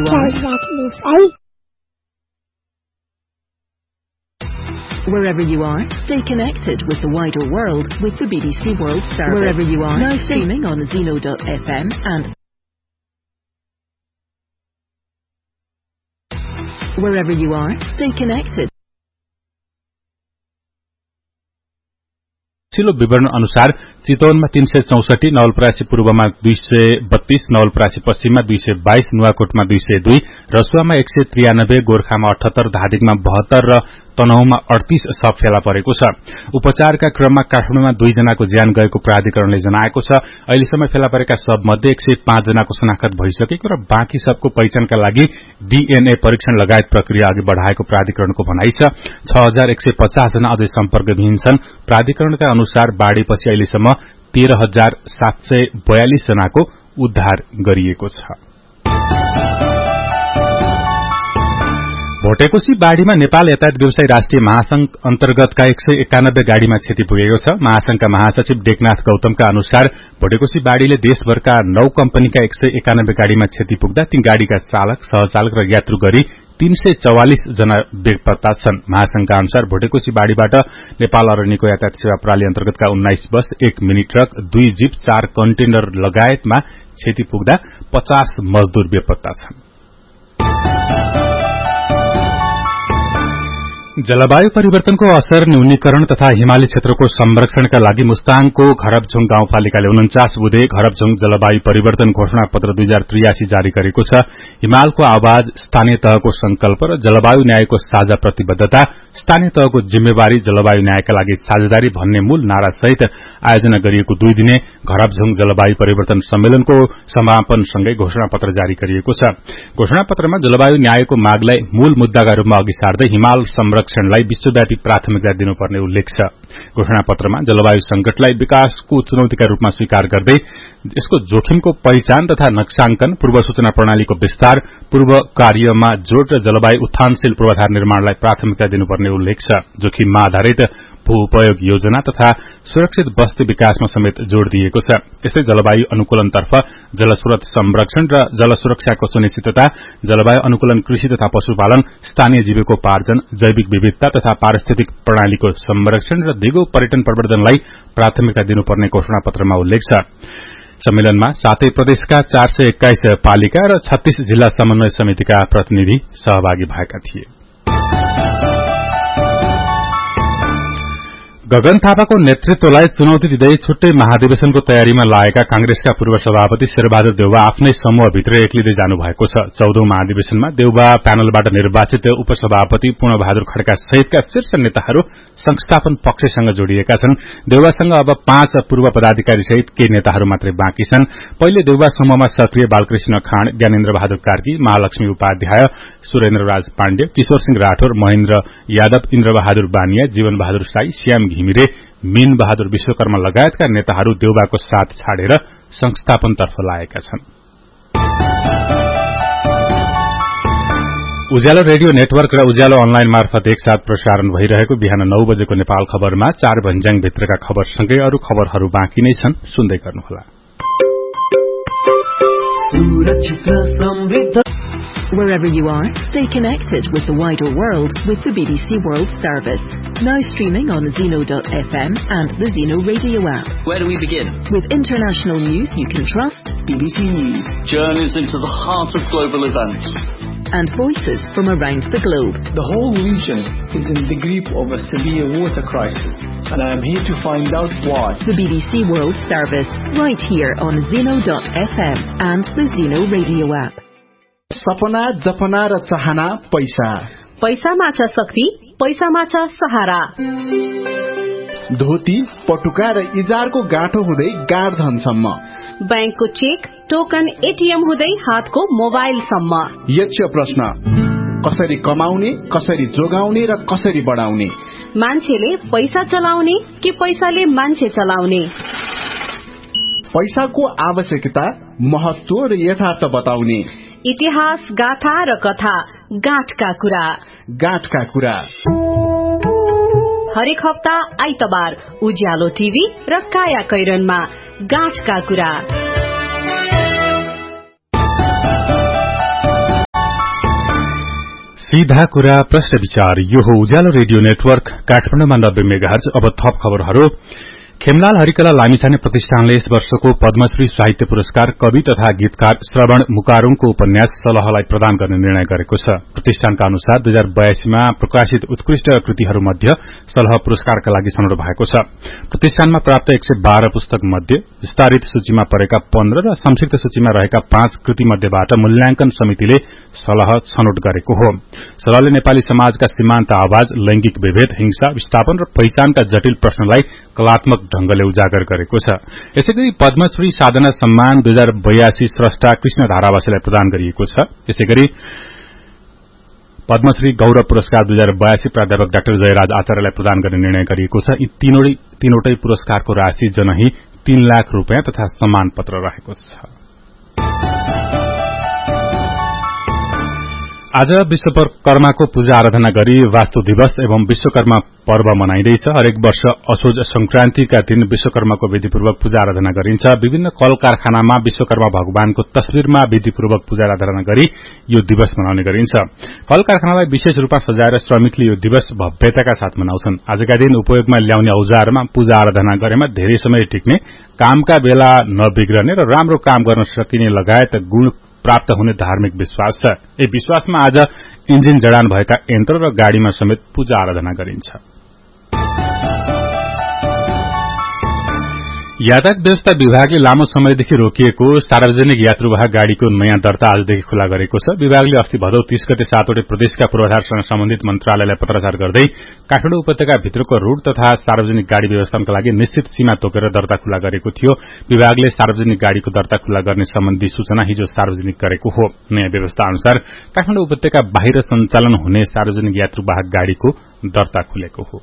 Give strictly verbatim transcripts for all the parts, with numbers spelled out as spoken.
are. Wherever you are, stay connected with the wider world with the B B C World Service. Wherever you are, now streaming on Zeno dot F M and wherever you are, stay connected. चिलो विवरण अनुसार चितवनमा तीन सय चौसठी, नवलपरासी पूर्वमा दुई सय बत्तीस, नवलपरासी पश्चिममा दुई सय बाइस, नुवाकोटमा दुई सय दुई, रसुवामा एक सय त्रियानब्बे, गोर्खामा अठहत्तर, धादिङमा बहत्तर र तनहुमा अडतीस शव फेला परेको छ। उपचारका क्रममा काठमाडौँमा दुई जनाको ज्यान गएको प्राधिकरणले जनाएको छ। अहिलेसम्म फेला परेका शव मध्ये एक सय पाँच जनाको शनाखत भइसकेको र बाँकी सबको पहिचानका लागि डीएनए परीक्षण लगायत प्रक्रिया अघि बढ़ाएको प्राधिकरणको भनाइ छ। छ हजार एक सय पचास जना अझै सम्पर्कविहीन छन्। प्राधिकरणका अनुसार बाढ़ीपछि अहिलेसम्म तेह्र हजार सात सय बयालिस जनाको उद्धार गरिएको छ। भोटेकोशी बाढ़ीमा नेपाल यातायात व्यवसायी राष्ट्रिय महासंघ अन्तर्गतका एक सय एकानब्बे गाड़ीमा क्षति पुगेको छ। महासंघका महासचिव डेकनाथ गौतमका अनुसार भोटेकोशी बाढ़ीले देशभरका नौ कम्पनीका एक सय एकानब्बे गाड़ीमा क्षति पुग्दा ती गाड़ीका चालक, सहचालक र यात्रु गरी तीन सय चौवालिस जना बेपत्ता छन्। महासंघका अनुसार भोटेकोशी बाढ़ीबाट नेपाल अरण्यको यातायात सेवा प्रणाली अन्तर्गतका उन्नाइस बस, एक मिनी ट्रक, दुई जीप, चार कन्टेनर लगायतमा क्षति पुग्दा पचास मजदूर बेपत्ता छन्। जलवायु परिवर्तनको असर न्यूनीकरण तथा हिमाली क्षेत्रको संरक्षणका लागि मुस्ताङको घरबझुङ गाउँपालिकाले उन्चास बुधे घरबझुङ जलवायु परिवर्तन घोषणा पत्र दुई हजार त्रियासी जारी गरेको छ। हिमालको आवाज, स्थानीय तहको संकल्प र जलवायु न्यायको साझा प्रतिबद्धता, स्थानीय तहको जिम्मेवारी, जलवायु न्यायका लागि साझेदारी भन्ने मूल नारा सहित आयोजना गरिएको दुई दिने घरबझुङ जलवायु परिवर्तन सम्मेलनको समापनसँगै घोषणा पत्र जारी गरिएको छ। घोषणा पत्रमा जलवायु न्यायको मागलाई मूल मुद्दाका रूपमा अघि सार्दै हिमाल संरक्षणलाई विश्वव्यापी प्राथमिकता दिनुपर्ने उल्लेख छ। घोषणा पत्रमा जलवायु संकटलाई विकासको चुनौतीका रूपमा स्वीकार गर्दै यसको जोखिमको पहिचान तथा नक्साङ्कन, पूर्व सूचना प्रणालीको विस्तार, पूर्व कार्यमा जोड़ र जलवायु उत्थानशील पूर्वाधार निर्माणलाई प्राथमिकता दिनुपर्ने उल्लेख छ। जोखिममा आधारित भू उपयोग योजना तथा सुरक्षित बस्ती विकासमा समेत जोड़ दिएको छ। यस्तै जलवायु अनुकूलनतर्फ जलस्रोत संरक्षण र जल सुरक्षाको सुनिश्चितता, जलवायु अनुकूलन कृषि तथा पशुपालन, स्थानीय जीविकोपार्जन, जैविक विविधता तथा पारिस्थितिक प्रणालीको संरक्षण र दिगो पर्यटन प्रवर्धनलाई प्राथमिकता दिनुपर्ने घोषणा पत्रमा उल्लेख छ। सम्मेलनमा सातै प्रदेशका चार सय एक्काइस पालिका र छत्तीस जिल्ला समन्वय समितिका प्रतिनिधि सहभागी भएका थिए। गगन थापाको नेतृत्वलाई चुनौती दिँदै छुट्टै महाधिवेशनको तयारीमा लागेका कांग्रेसका पूर्व सभापति शेरबहादुर देउवा आफ्नै समूहभित्र एक्लिँदै जानु भएको छ। चौधौं महाधिवेशनमा देउवा प्यानलबाट निर्वाचित उपसभापति पूर्णबहादुर खड्का सहितका शीर्ष नेताहरू संस्थापन पक्षसँग जोडिएका छन्। देउवासँग अब पाँच पूर्व पदाधिकारी सहित केही नेताहरू मात्रै बाँकी छन्। पहिले देउवा समूहमा सक्रिय बालकृष्ण खाँड, ज्ञानेन्द्र बहादुर कार्की, महालक्ष्मी उपाध्याय, सुरेन्द्र राज पाण्डे, किशोर सिंह राठौर, महेन्द्र यादव, इन्द्र बहादुर बानिया, जीवन बहादुर साई, श्याम घिमिरे, मीन बहादुर विश्वकर्मा लगायतका नेताहरू देउवाको साथ छाडेर संस्थापनतर्फ लागेका छन्। उज्यालो रेडियो नेटवर्क र उज्यालो अनलाइन मार्फत एकसाथ प्रसारण भइरहेको बिहान नौ बजेको नेपाल खबरमा चार भन्ज्याङ भित्रका खबरसँगै अरू खबरहरू बाँकी नै छन्, सुन्दै गर्नुहोला। Wherever you are, stay connected with the wider world with the B B C World Service. Now streaming on Zeno dot F M and the Zeno radio app. Where do we begin? With international news you can trust. B B C News. Journeys into the heart of global events. And voices from around the globe. The whole region is in the grip of a severe water crisis, and I am here to find out why. The B B C World Service, right here on Zeno dot F M and the Zeno radio app. सपना, जपना र चाहना पैसा, पैसामा छ शक्ति, पैसामा छ सहारा। धोती, पटुका र इजारको गाँठो हुँदै गाडधनसम्म, बैंकको चेक, टोकन, एटीएम हुँदै हातको मोबाइलसम्म। यक्ष प्रश्न, कसरी कमाउने, कसरी जोगाउने र कसरी बढाउने? मान्छेले पैसा चलाउने कि पैसाले मान्छे चलाउने? पैसाको आवश्यकता, महत्व र यथार्थ बताउने। इतिहास, गाथा र कथा, गाँठका कुरा। गाँठका कुरा हरेक हप्ता आइतबार उज्यालो टिभी र काया कैरनमा गाँठका कुरा। सीधा कुरा प्रश्न विचार। यो हो उज्यालो रेडियो नेटवर्क काठमाडौँमा नब्बे मेगाहर्ज। अब थप खबरहरू। खेमलाल हरिकला लामिछाने प्रतिष्ठानले यस वर्षको पद्मश्री साहित्य पुरस्कार कवि तथा गीतकार श्रवण मुकारुङको उपन्यास सलहलाई प्रदान गर्ने निर्णय गरेको छ। प्रतिष्ठानका अनुसार दुई हजार बयासीमा प्रकाशित उत्कृष्ट कृतिहरूमध्ये सलह पुरस्कारका लागि छनौट भएको छ। प्रतिष्ठानमा प्राप्त एक सय बाह्र पुस्तक मध्ये विस्तारित सूचीमा परेका पन्ध्र र संक्षिप्त सूचीमा रहेका पाँच कृति मध्येबाट मूल्याङ्कन समितिले सलह छनौट गरेको हो। सलहले नेपाली समाजका सीमान्त आवाज, लैंगिक विभेद, हिंसा, विस्थापन र पहिचानका जटिल प्रश्नलाई कलात्मक ढंगले उजागर गरेको छ। यसैगरी पद्मश्री साधना सम्मान दुई हजार बयासी स्रष्टा कृष्ण धारावासीलाई प्रदान गरिएको छ। यसैगरी पद्मश्री गौरव पुरस्कार दुई हजार बयासी प्राध्यापक डाक्टर जयराज आचार्यलाई प्रदान गर्ने निर्णय गरिएको छ। यी तीनवटै पुरस्कारको राशि जनही तीन लाख रूपियाँ तथा सम्मान पत्र रहेको छ। आज विश्वकर्माको पूजा आराधना गरी वास्तु दिवस एवं विश्वकर्मा पर्व मनाइँदैछ। हरेक वर्ष असोज संक्रान्तिका दिन विश्वकर्माको विधिपूर्वक पूजा आराधना गरिन्छ। विभिन्न कल कारखानामा विश्वकर्मा भगवानको तस्विरमा विधिपूर्वक पूजा आराधना गरी यो दिवस मनाउने गरिन्छ। कल कारखानालाई विशेष रूपमा सजाएर श्रमिकले यो दिवस भव्यताका साथ मनाउँछन्। आजका दिन उपयोगमा ल्याउने औजारमा पूजा आराधना गरेमा धेरै समय टिक्ने, कामका बेला नबिग्रने र राम्रो काम गर्न सकिने लगायत गुण प्राप्त हुने धार्मिक विश्वास छ। यही विश्वासमा आज इन्जिन जडान भएका यन्त्र र गाड़ीमा समेत पूजा आराधना गरिन्छ। यातायात व्यवस्था विभागले लामो समयदेखि रोकिएको सार्वजनिक यात्रुवाहक गाड़ीको नयाँ दर्ता आजदेखि खुला गरेको छ। विभागले अस्ति भदौ तीस गते सातवटै प्रदेशका पूर्वाधारसँग सम्बन्धित मन्त्रालयलाई पत्राचार गर्दै काठमाडौँ उपत्यकाभित्रको रूट तथा सार्वजनिक गाड़ी व्यवस्थापनका लागि निश्चित सीमा तोकेर दर्ता खुला गरेको थियो। विभागले सार्वजनिक गाड़ीको दर्ता खुला गर्ने सम्बन्धी सूचना हिजो सार्वजनिक गरेको हो। नयाँ व्यवस्था अनुसार काठमाडौँ उपत्यका बाहिर सञ्चालन हुने सार्वजनिक यात्रुवाहक गाड़ीको दर्ता खुलेको हो।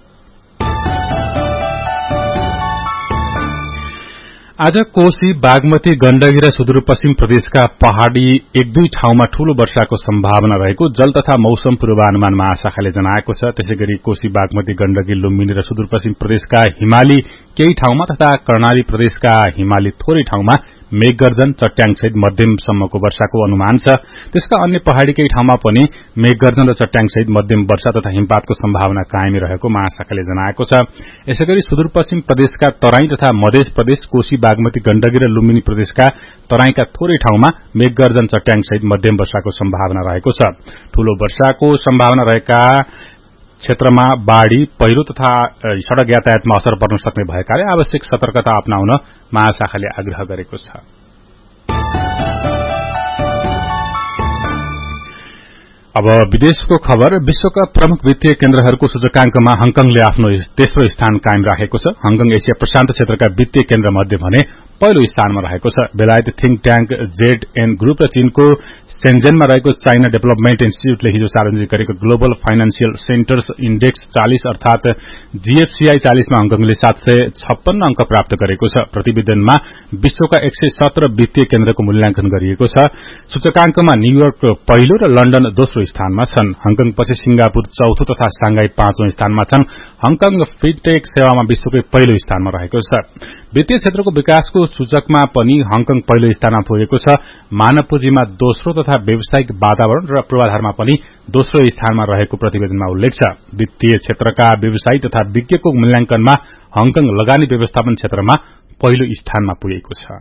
आज कोशी, बागमती, गण्डकी र सुदूरपश्चिम प्रदेशका पहाड़ी एक दुई ठाउँमा ठूलो वर्षाको सम्भावना रहेको जल तथा मौसम पूर्वानुमान महाशाखाले जनाएको छ। त्यसैगरी कोशी, बागमती, गण्डकी, लुम्बिनी र सुदूरपश्चिम प्रदेशका हिमाली केही ठाउँमा तथा कर्णाली प्रदेशका हिमाली थोरै ठाउँमा मेघगर्जन, चट्याङसहित मध्यमसम्मको वर्षाको अनुमान छ। त्यसका अन्य पहाड़ी केही ठाउँमा पनि मेघगर्जन र चट्याङसहित मध्यम वर्षा तथा हिमपातको सम्भावना कायमै रहेको महाशाखाले जनाएको छ। यसैगरी सुदूरपश्चिम प्रदेशका तराई तथा मध्य प्रदेश, कोशी, बागमती, गण्डकी र लुम्बिनी प्रदेशका तराईका थोरै ठाउँमा मेघगर्जन, चट्याङसहित मध्यम वर्षाको सम्भावना रहेको छ। ठूलो वर्षाको सम्भावना रहेका क्षेत्रमा बाढ़ी, पहिरो तथा सड़क यातायातमा असर पर्न सक्ने भएकाले आवश्यक सतर्कता अपनाउन महाशाखाले आग्रह गरेको छ। अब विदेशको खबर। विश्वका प्रमुख वित्तीय केन्द्रहरूको सूचकांकमा हङकङले आफ्नो तेस्रो स्थान कायम राखेको छ। हङकङ एसिया प्रशान्त क्षेत्रका वित्तीय केन्द्र मध्ये भने पहिलो स्थानमा रहेको छ। बेलायत थिंक ट्याङ्क जेडएन ग्रुप र चीनको सेन्जेनमा रहेको चाइना डेभलपमेन्ट इन्स्टिच्यूटले हिजो सार्वजनिक गरेको ग्लोबल फाइनान्सियल सेन्टर्स इण्डेक्स चालीस अर्थात जीएफसीआई चालीसमा हङकङले सात सय छप्पन्न अंक प्राप्त गरेको छ। प्रतिवेदनमा विश्वका एक सय सत्र वित्तीय केन्द्रको मूल्याङ्कन गरिएको छ। सूचकांकमा न्यूयोर्क पहिलो र लण्डन दोस्रो स्थानमा छन्। हङकङ पछि सिंगापुर चौथो तथा सांघाई पाँचौं स्थानमा छन्। हङकङ फिनटेक सेवामा विश्वकै पहिलो स्थानमा रहेको छ। वित्तीय क्षेत्रको विकासको सूचकमा पनि हङकङ पहिलो स्थानमा पुगेको छ। मानव पुँजीमा दोस्रो तथा व्यावसायिक वातावरण र पूर्वाधारमा पनि दोस्रो स्थानमा रहेको प्रतिवेदनमा उल्लेख छ। वित्तीय क्षेत्रका व्यवसायी तथा विज्ञको मूल्याङ्कनमा हङकङ लगानी व्यवस्थापन क्षेत्रमा पहिलो स्थानमा पुगेको छ।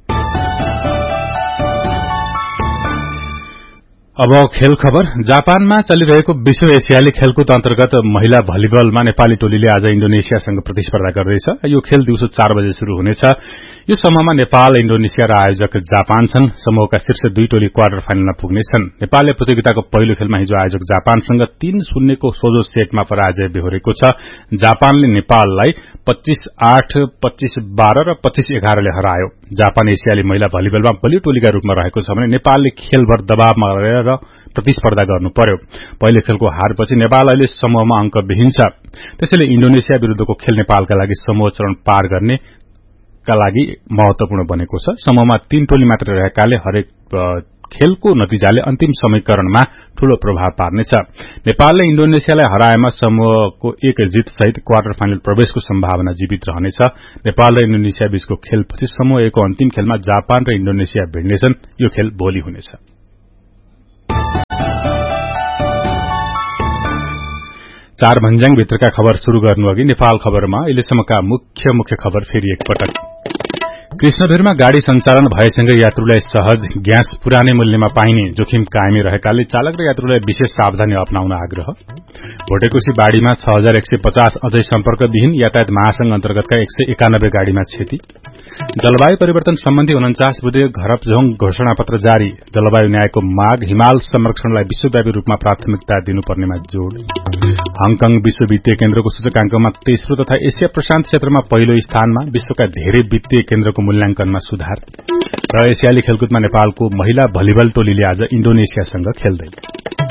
अब खेल खबर। जापानमा चलिरहेको विश्व एसियाली खेलकुद अन्तर्गत महिला भलिबलमा नेपाली टोलीले आज इण्डोनेसियासँग प्रतिस्पर्धा गर्दैछ। यो खेल दिउँसो चार बजे शुरू हुनेछ। यो समूहमा नेपाल, इण्डोनेसिया र आयोजक जापान छन्। समूहका शीर्ष दुई टोली क्वार्टर फाइनलमा पुग्नेछन्। नेपालले प्रतियोगिताको पहिलो खेलमा हिजो आयोजक जापानसँग तीन शून्यको सोझो सेटमा पराजय बेहोरेको छ। जापानले नेपाललाई पच्चीस आठ, पच्चीस बाह्र र पच्चीस एघारले हरायो। जापान एसियाली महिला भलिबलमा बलियो टोलीका रूपमा रहेको छ भने नेपालले खेलभर दबावमा रहेर र प्रतिस्पर्धा गर्नु पर्यो। पहिलो खेलको हारपछि नेपाल अहिले समूहमा अंक विहीन छ। त्यसैले इण्डोनेसिया विरूद्धको खेल नेपालका लागि समूह चरण पार गर्ने का लागि महत्वपूर्ण बनेको छ। समूहमा तीन टोली मात्र रहेकाले हरेक खेलको नतिजाले अन्तिम समीकरणमा ठूलो प्रभाव पार्नेछ। नेपालले इण्डोनेसियालाई हराएमा समूहको एक जित सहित क्वार्टर फाइनल प्रवेशको सम्भावना जीवित रहनेछ। नेपाल र इण्डोनेसिया बीचको खेलपछि समूह एकको अन्तिम खेलमा जापान र इण्डोनेसिया भिड्नेछन्। यो खेल भोलि हुनेछ। चार भन्ज्याङ भित्रका खबर शुरू गर्नु अघि नेपाल खबरमा अहिलेसम्मका मुख्य मुख्य खबर फेरि एकपटक। कृष्णभिरमा गाड़ी संचालन भएसँगै यात्रुलाई सहज ग्यास पुरानै मूल्यमा पाइने जोखिम कायमै रहेकाले चालक र यात्रुलाई विशेष सावधानी अपनाउन आग्रह। भोटेकोशी बाढ़ीमा छ हजार एक सय पचास अझै सम्पर्कविहीन, यातायात महासंघ अन्तर्गतका एक सय एकानब्बे गाड़ीमा क्षति। जलवायु परिवर्तन सम्बन्धी उन्चास बुधे घरपझोङ घोषणापत्र जारी, जलवायु न्यायको माग, हिमाल संरक्षणलाई विश्वव्यापी रूपमा प्राथमिकता दिनुपर्नेमा जोड़। हङकङ विश्व वित्तीय केन्द्रको सूचकांकमा तेस्रो तथा एसिया प्रशान्त क्षेत्रमा पहिलो स्थानमा, विश्वका धेरै वित्तीय केन्द्रको मूल्याङ्कनमा सुधार। र एसियाली खेलकुदमा नेपालको महिला भलिबल टोलीले आज इण्डोनेसियासँग खेल्दै।